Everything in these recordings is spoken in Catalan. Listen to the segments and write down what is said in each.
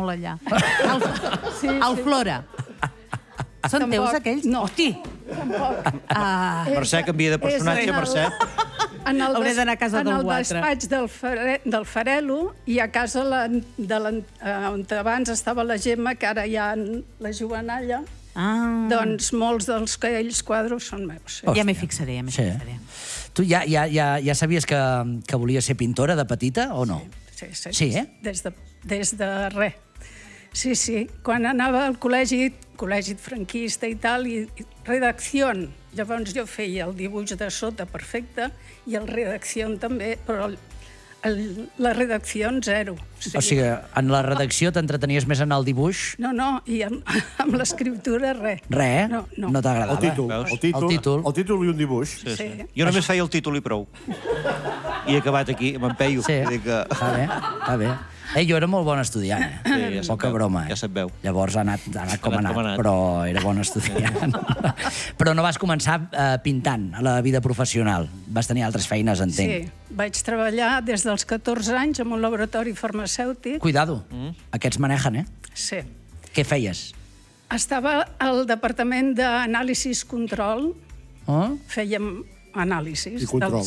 molt allà. El Flora. Són teus aquells? No. Hosti! Mercè canvia de personatge, Mercè. Hauré d'anar a casa del Guatre. En el despatx del Farelo i a casa on abans estava la Gemma, que ara hi ha la Joanalla, doncs molts dels aquells quadros són meus. Ja m'hi fixaré, Tu ja sabies que volies ser pintora de petita o no? Sí, des de res. Sí, quan anava al col·legi franquista i tal, i redacció, llavors jo feia el dibuix de sota perfecte i el redacció també, però la redacció zero. O sigui, en la redacció t'entretenies més en el dibuix? No, i amb l'escriptura res. Res? No t'agradava? El títol i un dibuix. Jo només feia el títol i prou. I he acabat aquí, m'empeio. Sí, està bé. Jo era molt bon estudiant, poca broma. Ja se't veu. Llavors ha anat com ha anat, però era bon estudiant. Però no vas començar pintant a la vida professional. Vas tenir altres feines, entenc. Sí, vaig treballar des dels 14 anys en un laboratori farmacèutic. Cuidado, aquests manejen, Sí. Què feies? Estava al departament d'anàlisis control. Fèiem anàlisis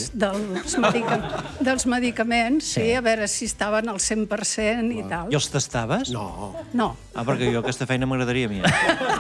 dels medicaments, sí, a veure si estaven al 100% i tal. I els tastaves? No. Perquè jo aquesta feina m'agradaria a mi.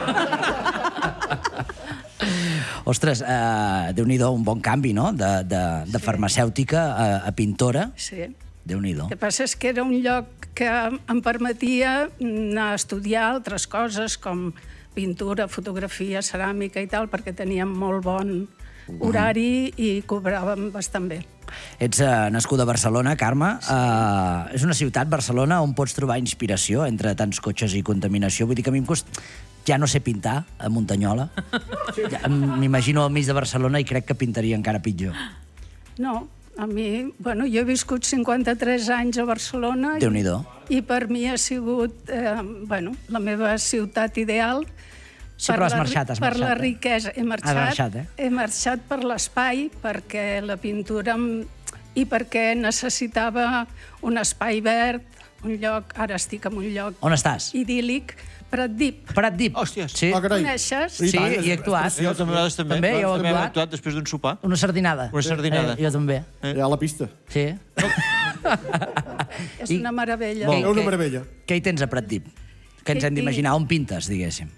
Ostres, Déu-n'hi-do, un bon canvi, no?, de farmacèutica a pintora. Sí. Déu-n'hi-do. El que passa és que era un lloc que em permetia anar a estudiar altres coses com pintura, fotografia, ceràmica i tal, perquè teníem molt bon horari i cobràvem bastant bé. Ets nascuda a Barcelona, Carme. És una ciutat, Barcelona, on pots trobar inspiració entre tants cotxes i contaminació. Vull dir que a mi em costa... Ja no sé pintar a Muntanyola. M'imagino al mig de Barcelona i crec que pintaria encara pitjor. No, a mi... Bueno, jo he viscut 53 anys a Barcelona. Déu-n'hi-do. I per mi ha sigut, la meva ciutat ideal. Sí, però has marxat. Per la riquesa. He marxat per l'espai, perquè la pintura... I perquè necessitava un espai verd, un lloc... Ara estic en un lloc... On estàs? Idíl·lic. Pratdip. Pratdip? Hòsties. Coneixes? Sí, hi he actuat. Jo també he actuat després d'un sopar. Una sardinada. Una sardinada. Jo també. Allà a la pista. Sí. És una meravella. Una meravella. Què hi tens a Pratdip? Que ens hem d'imaginar on pintes, diguéssim.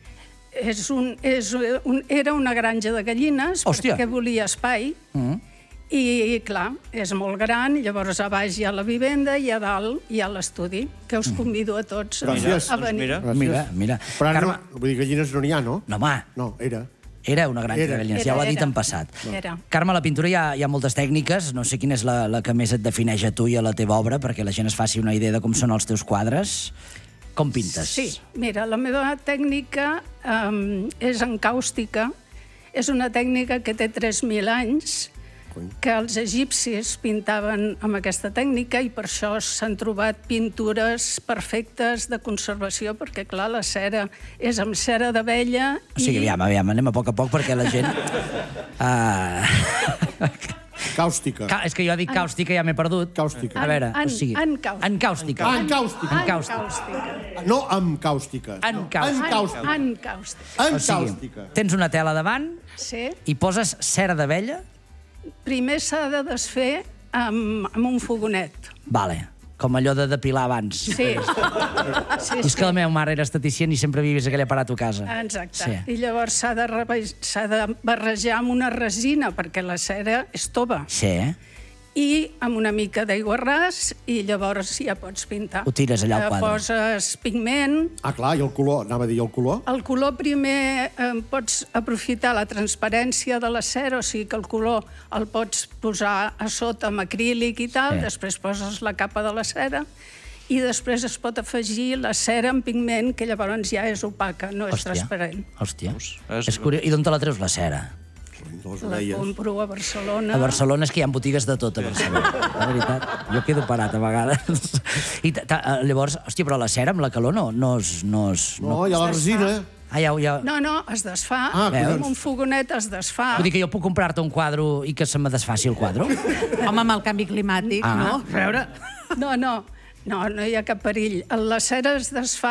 Era una granja de gallines perquè volia espai i, clar, és molt gran, llavors a baix hi ha la vivenda i a dalt hi ha l'estudi, que us convido a tots a venir. Mira. Però ara, vull dir, gallines no n'hi ha, no? No, home. No, era. Era una granja de gallines, ja ho ha dit en passat. Carme, a la pintura hi ha moltes tècniques, no sé quina és la que més et defineix a tu i a la teva obra, perquè la gent es faci una idea de com són els teus quadres. Com pintes? Sí, mira, la meva tècnica és encàustica. És una tècnica que té 3.000 anys, que els egipcis pintaven amb aquesta tècnica i per això s'han trobat pintures perfectes de conservació, perquè, clar, la cera és amb cera d'abella i... O sigui, aviam, anem a poc perquè la gent... Càustica. És que jo dic càustica i ja m'he perdut. Càustica. A veure, o sigui... Encàustica. Encàustica. No amb càustica. Encàustica. O sigui, tens una tela davant i poses cera d'abella. Primer s'ha de desfer amb un fogonet. Vale, com allò de depilar abans. Sí. És que la meva mare era esteticient i sempre havia vist aquell aparat a casa. Exacte. I llavors s'ha de barrejar amb una resina, perquè la cera és tova. Sí. I amb una mica d'aigua ras, i llavors ja pots pintar. Ho tires allà al quadre. Poses pigment. Ah, clar, i el color, anava a dir el color. El color primer pots aprofitar la transparència de la cera, o sigui que el color el pots posar a sota amb acrílic i tal, després poses la capa de la cera, i després es pot afegir la cera amb pigment, que llavors ja és opaca, no és transparent. Hòstia, és curiós. I d'on te la treus, la cera? La compro a Barcelona. A Barcelona és que hi ha botigues de tot, a Barcelona. La veritat, jo quedo parat a vegades. I llavors, hòstia, però la cera amb la calor no... No, hi ha la resina. No, es desfà. Amb un fogonet es desfà. Vull dir que jo puc comprar-te un quadre i que se me desfaci el quadre? Home, amb el canvi climàtic, no? No hi ha cap perill. La cera es desfà